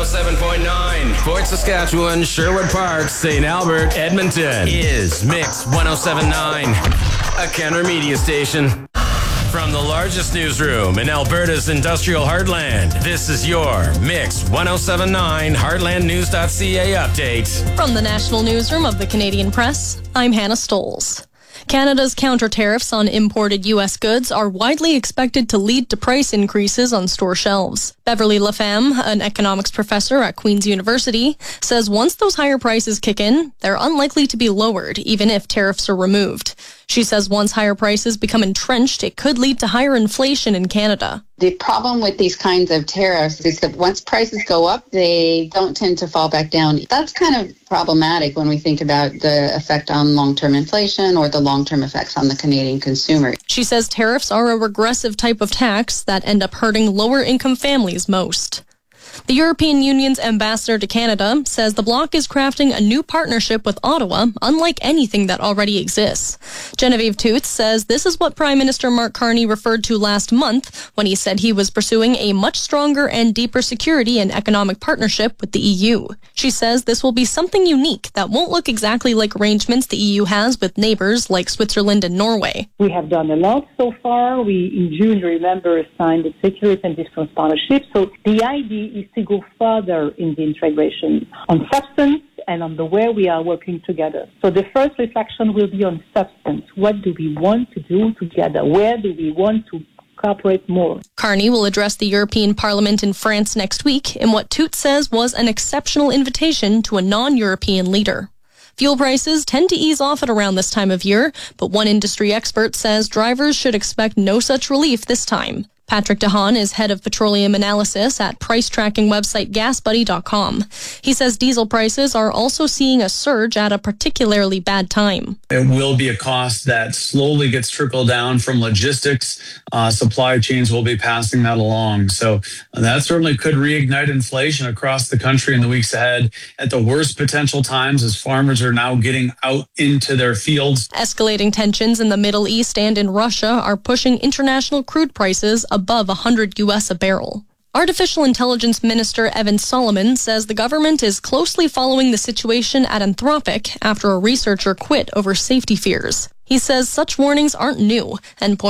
107.9. Fort Saskatchewan, Sherwood Park, St. Albert, Edmonton is Mix 107.9, a Kenner media station. From the largest newsroom in Alberta's industrial heartland, this is your Mix 107.9 HeartlandNews.ca update. From the national newsroom of the Canadian Press, I'm Hannah Stoles. Canada's counter tariffs on imported U.S. goods are widely expected to lead to price increases on store shelves. Beverly Lafemme, an economics professor at Queen's University, says once those higher prices kick in, they're unlikely to be lowered, even if tariffs are removed. She says once higher prices become entrenched, it could lead to higher inflation in Canada. The problem with these kinds of tariffs is that once prices go up, they don't tend to fall back down. That's kind of problematic when we think about the effect on long-term inflation or the long-term effects on the Canadian consumer. She says tariffs are a regressive type of tax that end up hurting lower-income families most. The European Union's ambassador to Canada says the bloc is crafting a new partnership with Ottawa, unlike anything that already exists. Genevieve Toots says this is what Prime Minister Mark Carney referred to last month when he said he was pursuing a much stronger and deeper security and economic partnership with the EU. She says this will be something unique that won't look exactly like arrangements the EU has with neighbors like Switzerland and Norway. We have done a lot so far. We, in June, remember, signed the Security and Defense Partnership. So the idea is to go further in the integration on substance and on the way we are working together. So the first reflection will be on substance. What do we want to do together? Where do we want to cooperate more? Carney will address the European Parliament in France next week in what Toots says was an exceptional invitation to a non-European leader. Fuel prices tend to ease off at around this time of year, but one industry expert says drivers should expect no such relief this time. Patrick DeHaan is head of petroleum analysis at price tracking website GasBuddy.com. He says diesel prices are also seeing a surge at a particularly bad time. It will be a cost that slowly gets trickled down from logistics. Supply chains will be passing that along. So that certainly could reignite inflation across the country in the weeks ahead at the worst potential times as farmers are now getting out into their fields. Escalating tensions in the Middle East and in Russia are pushing international crude prices above $100 US a barrel. Artificial Intelligence Minister Evan Solomon says the government is closely following the situation at Anthropic after a researcher quit over safety fears. He says such warnings aren't new and points